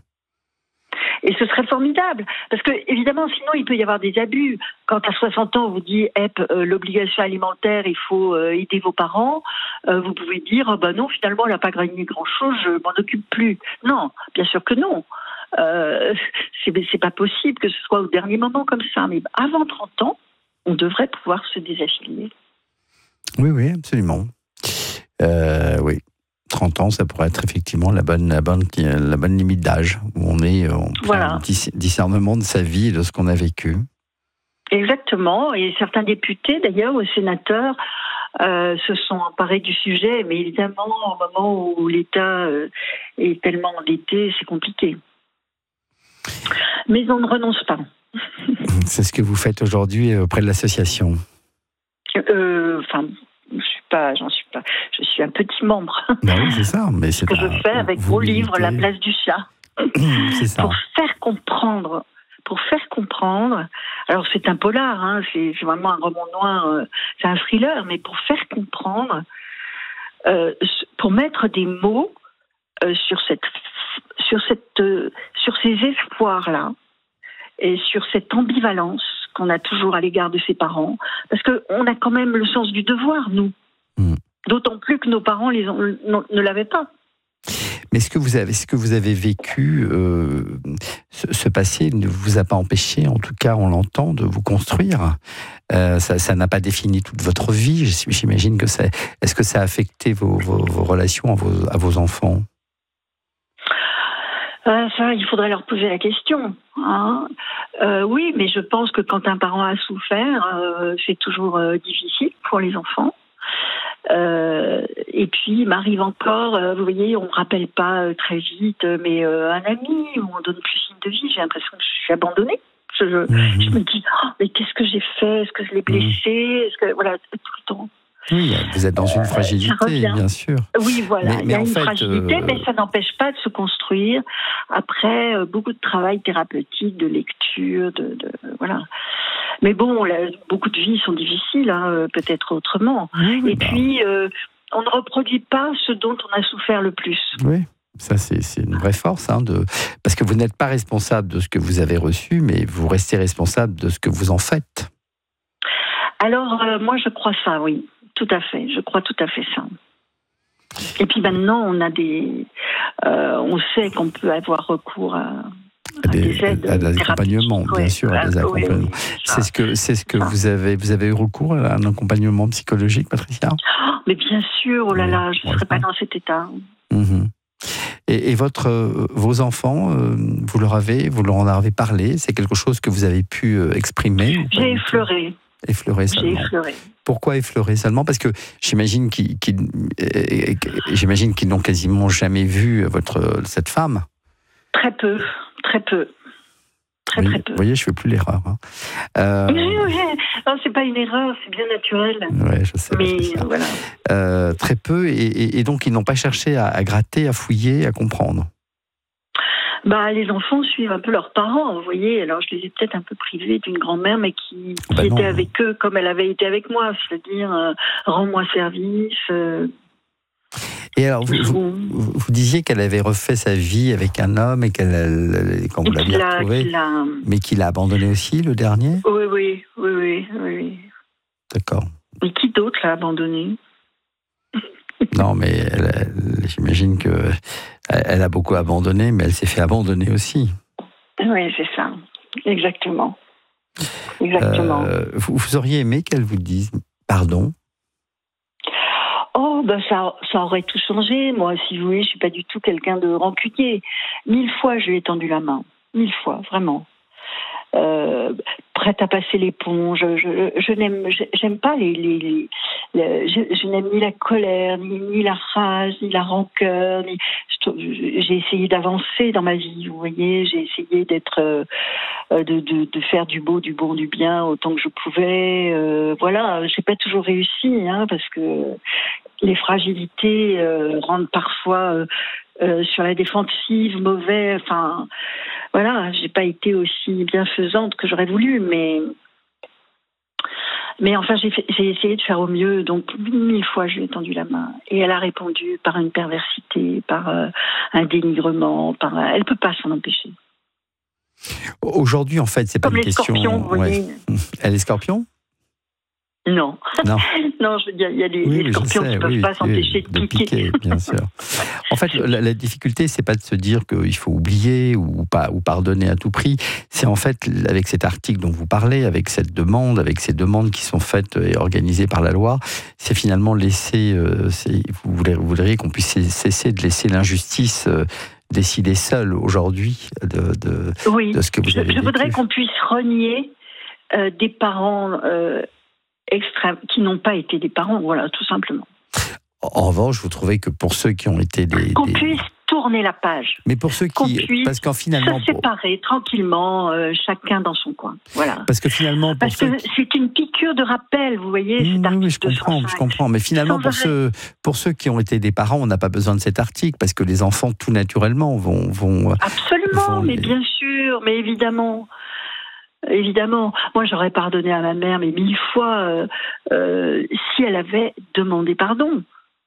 Et ce serait formidable, parce que évidemment, sinon il peut y avoir des abus. Quand à soixante ans, on vous dit eh, euh, l'obligation alimentaire, il faut euh, aider vos parents, euh, vous pouvez dire oh, bah non, finalement, elle n'a pas gagné grand-chose, je m'en occupe plus. Non, bien sûr que non. Euh, c'est, c'est pas possible que ce soit au dernier moment comme ça. Mais avant trente ans, on devrait pouvoir se désaffilier. Oui, oui, absolument. Euh, oui. trente ans, ça pourrait être effectivement la bonne, la bonne, la bonne limite d'âge, où on est on voilà. un discernement de sa vie et de ce qu'on a vécu. Exactement, et certains députés, d'ailleurs, ou sénateurs, euh, se sont emparés du sujet, mais évidemment, au moment où l'État euh, est tellement endetté, c'est compliqué. Mais on ne renonce pas. C'est ce que vous faites aujourd'hui auprès de l'association. Euh, enfin... Je suis pas, j'en suis pas. Je suis un petit membre. Ben oui, c'est ça. Mais c'est ce que un, je fais avec vos livres, La place du chat. C'est ça. Pour faire comprendre, pour faire comprendre. Alors c'est un polar, hein, c'est, c'est vraiment un roman noir, euh, c'est un thriller, mais pour faire comprendre euh, pour mettre des mots euh, sur cette, sur cette, euh, sur ces espoirs-là et sur cette ambivalence qu'on a toujours à l'égard de ses parents, parce que on a quand même le sens du devoir, nous. Mmh. D'autant plus que nos parents les ont, non, ne l'avaient pas. Mais ce que vous avez, ce que vous avez vécu, euh, ce, ce passé ne vous a pas empêché, en tout cas on l'entend, de vous construire. Euh, ça, ça n'a pas défini toute votre vie. J'imagine que ça. Est-ce que ça a affecté vos, vos, vos relations à vos, à vos enfants? Euh, ça, il faudrait leur poser la question. Hein. Euh, oui, mais je pense que quand un parent a souffert, euh, c'est toujours euh, difficile pour les enfants. Euh, et puis, il m'arrive encore, euh, vous voyez, on ne me rappelle pas euh, très vite, mais euh, un ami, où on donne plus signe de vie, j'ai l'impression que je suis abandonnée. Je, je, mmh. je me dis, oh, mais qu'est-ce que j'ai fait? Est-ce que je l'ai blessé? Est-ce que, voilà, tout le temps. Oui, vous êtes dans une fragilité, euh, bien sûr. Oui, voilà, mais, il y a mais une fait, fragilité, euh... mais ça n'empêche pas de se construire après euh, beaucoup de travail thérapeutique, de lecture, de, de voilà. Mais bon, là, beaucoup de vies sont difficiles, hein, peut-être autrement. Oui, Et bah... puis, euh, on ne reproduit pas ce dont on a souffert le plus. Oui. Ça, c'est, c'est une vraie force, hein, de... parce que vous n'êtes pas responsable de ce que vous avez reçu, mais vous restez responsable de ce que vous en faites. Alors, euh, moi, je crois ça, oui. Tout à fait, je crois tout à fait ça. Et puis maintenant, on a des, euh, on sait qu'on peut avoir recours à, à des, des aides, à des accompagnements, bien ouais. sûr, à des accompagnements. Oui, oui, c'est, c'est ce que, c'est ce que vous avez, vous avez eu recours à un accompagnement psychologique, Patricia? Oh, mais bien sûr, oh là là, oui, je ne serais pas dans cet état. Mmh. Et, et votre, euh, vos enfants, euh, vous leur avez, vous leur en avez parlé? C'est quelque chose que vous avez pu euh, exprimer? J'ai effleuré. Effleuré seulement. J'ai effleuré. Pourquoi effleuré seulement? Parce que j'imagine qu'ils, qu'ils, j'imagine qu'ils n'ont quasiment jamais vu votre, cette femme. Très peu, très peu. Très, oui, très peu. Vous voyez, je ne fais plus l'erreur. Hein. Euh... Oui, oui, non, c'est pas une erreur, c'est bien naturel. Oui, je sais. Mais je sais voilà. Euh, très peu, et, et, et donc ils n'ont pas cherché à, à gratter, à fouiller, à comprendre. Bah, les enfants suivent un peu leurs parents, vous voyez. Alors, je les ai peut-être un peu privés d'une grand-mère, mais qui, qui bah était avec eux comme elle avait été avec moi, c'est-à-dire euh, rends-moi service. Euh, Et alors, vous, vous, vous disiez qu'elle avait refait sa vie avec un homme et qu'elle, elle, quand vous l'aviez retrouvé, qu'il a... mais qu'il a abandonné aussi, le dernier? Oui, oui, oui, oui, oui. D'accord. Mais qui d'autre l'a abandonné? Non, mais elle, elle, j'imagine que elle a beaucoup abandonné, mais elle s'est fait abandonner aussi. Oui, c'est ça, exactement. Exactement. Euh, vous, vous auriez aimé qu'elle vous dise pardon? Oh, ben ça, ça aurait tout changé. Moi, si vous voulez, je suis pas du tout quelqu'un de rancunier. Mille fois, je lui ai tendu la main. Mille fois, vraiment. Euh, prête à passer l'éponge. Je, je, je n'aime, j'aime pas les, les, les, les je, je n'aime ni la colère, ni, ni la rage, ni la rancœur. Ni, je, j'ai essayé d'avancer dans ma vie. Vous voyez, j'ai essayé d'être, euh, de, de, de faire du beau, du bon, du bien autant que je pouvais. Euh, voilà, j'ai pas toujours réussi, hein, parce que les fragilités euh, rendent parfois euh, euh, sur la défensive mauvais. Enfin, voilà, j'ai pas été aussi bienfaisante que j'aurais voulu, mais mais enfin j'ai, fait, j'ai essayé de faire au mieux. Donc mille fois je lui ai tendu la main et elle a répondu par une perversité, par euh, un dénigrement, par elle peut pas s'en empêcher. Aujourd'hui, en fait, c'est pas Comme une les question. Scorpions, vous voyez. Ouais. Elle est scorpion? Non. Non. non, je veux dire, il y a des, oui, des scorpions qui ne peuvent oui, pas s'empêcher oui, de piquer. De piquer, bien sûr. En fait, la, la difficulté, c'est pas de se dire qu'il faut oublier ou, pas, ou pardonner à tout prix. C'est en fait, avec cet article dont vous parlez, avec cette demande, avec ces demandes qui sont faites et organisées par la loi, c'est finalement laisser. Euh, c'est, vous, voulez, vous voudriez qu'on puisse cesser de laisser l'injustice. Euh, décider seul aujourd'hui de, de, oui, de ce que vous avez je, je vécu. voudrais qu'on puisse renier euh, des parents euh, extrêmes qui n'ont pas été des parents, voilà, tout simplement. En revanche, vous trouvez que pour ceux qui ont été des... Qu'on des... puisse tourner la page. Mais pour ceux qui... Qu'on puisse parce qu'en finalement, se séparer pour... tranquillement, euh, chacun dans son coin. Voilà. Parce que finalement... Pour parce ceux que qui... c'est une piqûre de rappel, vous voyez, mmh, cet article oui, je comprends, deux cent cinq. je comprends. Mais finalement, pour ceux, pour ceux qui ont été des parents, on n'a pas besoin de cet article, parce que les enfants, tout naturellement, vont... vont Absolument, vont mais les... bien sûr, mais évidemment... Évidemment, moi j'aurais pardonné à ma mère, mais mille fois, euh, euh, si elle avait demandé pardon.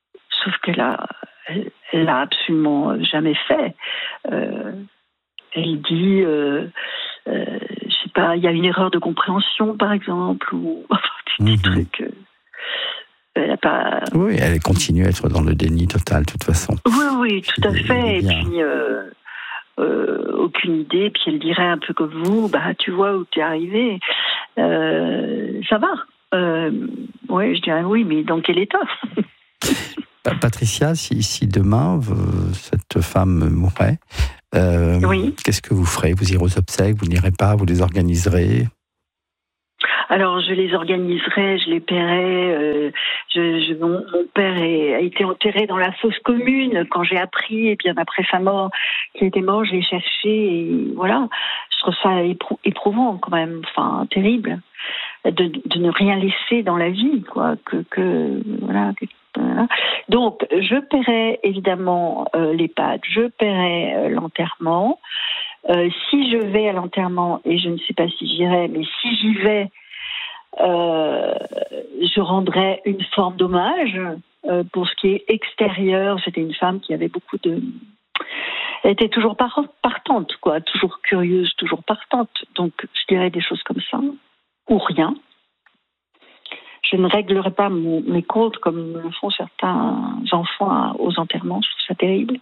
sauf qu'elle a, elle, elle l'a absolument jamais fait. Euh, elle dit, euh, euh, je sais pas, il y a une erreur de compréhension, par exemple, ou enfin, des Mhm. trucs. euh, Elle a pas. Oui, elle continue à être dans le déni total, de toute façon. Oui, oui, tout à Il est- fait. il est Et bien. puis, euh, euh, aucune idée. Puis elle dirait un peu comme vous, bah, tu vois où tu es arrivé. Euh, ça va. Euh, oui, je dirais oui, mais dans quel état? Pa- Patricia, si, si demain euh, cette femme mourrait, euh, Oui. qu'est-ce que vous ferez? Vous irez aux obsèques, vous n'irez pas, vous les organiserez? Alors, je les organiserai, je les paierai. Euh, je, je- mon, mon père est- a été enterré dans la fosse commune quand j'ai appris, et bien après sa mort, qu'il était mort, je l'ai cherché, et voilà. Je trouve ça éprou- éprouvant quand même, enfin terrible, de, de ne rien laisser dans la vie, quoi. Que, que voilà. que- voilà. Donc, je paierai évidemment euh, l'EHPAD, je paierai euh, l'enterrement. Euh, si je vais à l'enterrement, et je ne sais pas si j'irai, mais si j'y vais, euh, je rendrai une forme d'hommage. Euh, pour ce qui est extérieur, c'était une femme qui avait beaucoup de... Elle était toujours par- partante, quoi, toujours curieuse, toujours partante. Donc, je dirais des choses comme ça, ou rien. Je ne réglerai pas mon- mes comptes comme le font certains enfants à- aux enterrements. Je trouve ça terrible.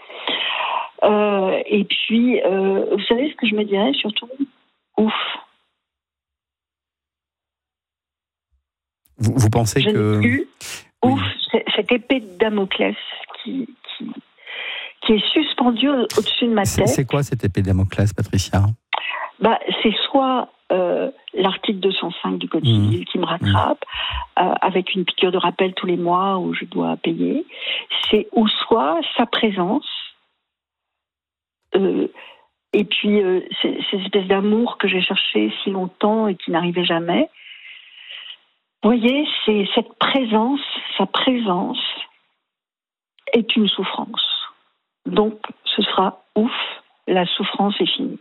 Euh, et puis, euh, vous savez ce que je me dirais surtout? Ouf. Vous, vous pensez Je que... n'ai plus, Oui. ouf, c'est- cette épée de Damoclès qui, qui, qui est suspendue au- au-dessus de ma C'est tête. c'est quoi cette épée de Damoclès, Patricia? Bah, c'est soit euh, l'article deux cent cinq du Code Mmh. civil qui me rattrape, euh, avec une piqûre de rappel tous les mois où je dois payer, c'est ou soit sa présence, euh, et puis euh, ces, ces espèces d'amour que j'ai cherché si longtemps et qui n'arrivait jamais. Vous voyez, c'est cette présence, sa présence est une souffrance. Donc, ce sera ouf, la souffrance est finie.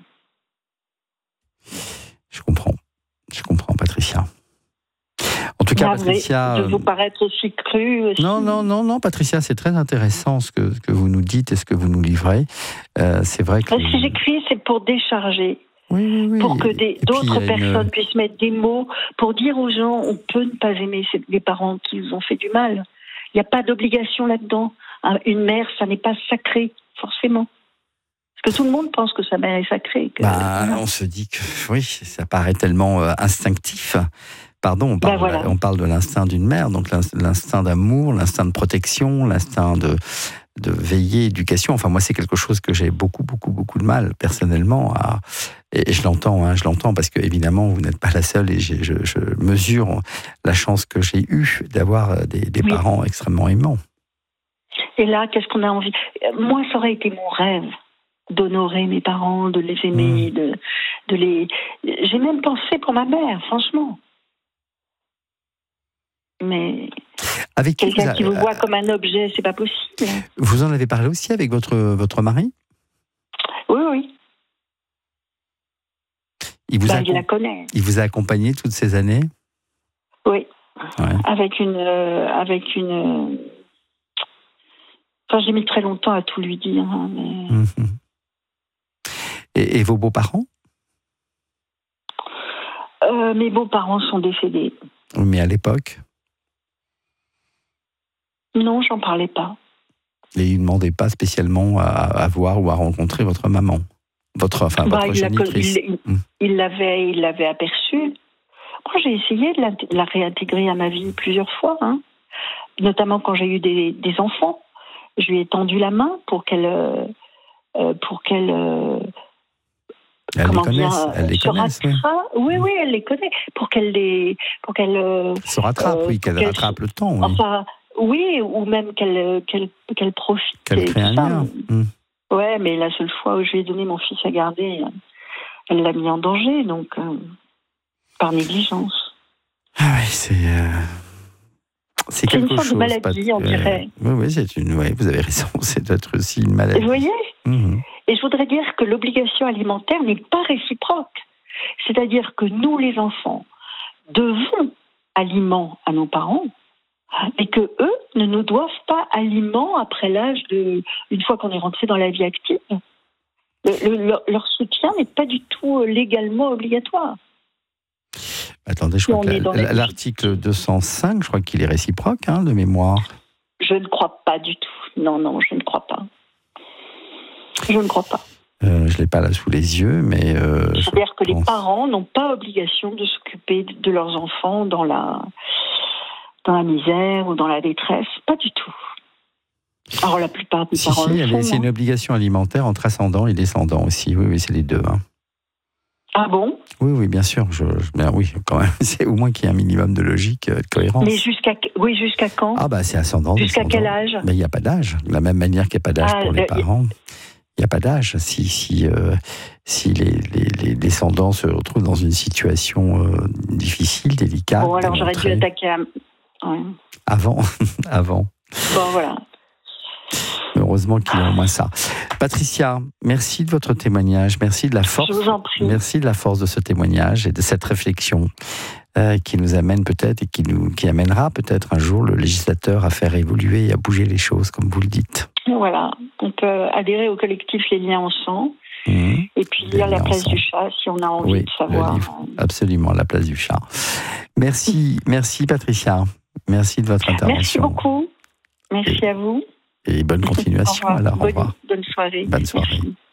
Je comprends. Je comprends, Patricia. En tout cas, Navré Patricia... de vous paraître aussi cru. Aussi... Non, non, non, non, Patricia, c'est très intéressant ce que, ce que vous nous dites et ce que vous nous livrez. Euh, c'est vrai que... Si j'écris, c'est pour décharger, Oui, oui, oui. pour que des- Et puis, d'autres il y a une- personnes puissent mettre des mots, pour dire aux gens, on peut ne pas aimer ses- les parents qui nous ont fait du mal. Il n'y a pas d'obligation là-dedans. Un- Une mère, ça n'est pas sacré, forcément. Parce que tout le monde pense que sa mère est sacrée. Que, Bah, voilà. on se dit que oui, ça paraît tellement euh, instinctif. Pardon, on parle, Ben voilà. de, on parle de l'instinct d'une mère, donc l'ins- l'instinct d'amour, l'instinct de protection, l'instinct de, de veiller, éducation. Enfin, moi, c'est quelque chose que j'ai beaucoup, beaucoup, beaucoup de mal, personnellement, à... Et je l'entends, hein, je l'entends, parce que, évidemment, vous n'êtes pas la seule, et j'ai- je, je mesure la chance que j'ai eue d'avoir des, des Oui. parents extrêmement aimants. Et là, qu'est-ce qu'on a envie? Moi, ça aurait été mon rêve d'honorer mes parents, de les aimer, Mmh. de, de les... J'ai même pensé pour ma mère, franchement. Mais Avec qui vous, quelqu'un a- qui vous voit comme un objet, c'est pas possible. vous en avez parlé aussi avec votre, votre mari? Oui, oui. Il vous, Bah, a, il la connaît. il vous a accompagné toutes ces années? Oui. Ouais. Avec une... euh, avec une euh, Enfin, j'ai mis très longtemps à tout lui dire. Hein, mais... Mhm. Et, et vos beaux-parents? Euh, mes beaux-parents sont décédés. Oui, mais à l'époque, Non, j'en parlais pas. et ils ne demandaient pas spécialement à, à voir ou à rencontrer votre maman, votre, enfin, Bah, votre il, la, génitrice. il, Mm. il l'avait, il l'avait aperçu. Moi, j'ai essayé de la, de la réintégrer à ma vie plusieurs fois, hein. Notamment quand j'ai eu des, des enfants. Je lui ai tendu la main pour qu'elle, euh, pour qu'elle, euh, Elle les comment connaisse, dire, elle les se connaisse, oui. rattrape. Oui, oui, elle les connaît. Pour qu'elle les, pour qu'elle, euh, Se rattrape, euh, oui, pour qu'elle qu'elle- rattrape le temps, oui. enfin, oui, ou même qu'elle, qu'elle, qu'elle profite. Qu'elle et crée tout un ça. lien. Mm. Ouais, mais la seule fois où je lui ai donné mon fils à garder, elle l'a mis en danger, donc euh, par négligence. Ah oui, c'est... euh, C'est C'est une quelque sorte de chose. maladie, on dirait. Oui, oui, c'est une. Ouais, vous avez raison. C'est peut-être aussi une Vous maladie. voyez? Mhm. Et je voudrais dire que l'obligation alimentaire n'est pas réciproque. C'est-à-dire que nous, les enfants, devons aliments à nos parents, mais que eux ne nous doivent pas aliment après l'âge de, une fois qu'on est rentré dans la vie active. Le, le, leur, leur soutien n'est pas du tout légalement obligatoire. Attendez, je Si crois on que est dans la- la- l'article deux cent cinq, je crois qu'il est réciproque, hein, de mémoire. Je ne crois pas du tout. Non, non, je ne crois pas. Je ne crois pas. Euh, je ne l'ai pas là sous les yeux, mais... Euh, je C'est-à-dire que les pense- parents n'ont pas obligation de s'occuper de leurs enfants dans la, dans la misère ou dans la détresse. Pas du tout. Alors la plupart des Si, parents si, le elle font. est- c'est hein. une obligation alimentaire entre ascendant et descendant aussi. Oui, oui, c'est les deux. Hein. Ah bon? Oui, oui, bien sûr. Je, je- bien, oui, quand même. C'est au moins qu'il y ait un minimum de logique, euh, de cohérence. Mais jusqu'à oui, jusqu'à quand? Ah bah c'est ascendant. Jusqu'à descendant. quel âge? Mais il n'y a pas d'âge. De la même manière qu'il n'y a pas d'âge Ah, pour les euh, parents, il n'y a pas d'âge. Si, si, euh, si les, les, les descendants se retrouvent dans une situation euh, difficile, délicate, Bon, alors j'aurais dû démontrée- attaquer à... Ouais. avant, avant. Bon, voilà. Heureusement qu'il y a au moins ça. Patricia, merci de votre témoignage, merci de la force, Je vous en prie. merci de la force de ce témoignage et de cette réflexion euh, qui nous amène peut-être et qui nous qui amènera peut-être un jour le législateur à faire évoluer et à bouger les choses, comme vous le dites. Voilà. On peut adhérer au collectif Les Liens au Sang Mmh. et puis Les lire La Liens place au Sang. du chat si on a envie Oui, de savoir. le livre, absolument, la place du chat. Merci, merci Patricia, merci de votre intervention. Merci beaucoup. Merci à vous. Et bonne Au continuation revoir. alors, au Bonne, revoir. bonne soirée. Bonne soirée. Merci.